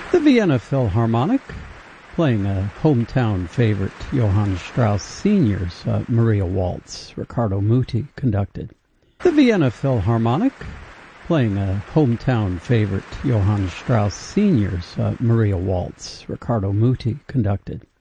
The Vienna Philharmonic, playing a hometown favorite, Johann Strauss Sr.'s Maria Waltz, Riccardo Muti conducted. The Vienna Philharmonic, playing a hometown favorite, Johann Strauss Sr.'s Maria Waltz, Riccardo Muti conducted.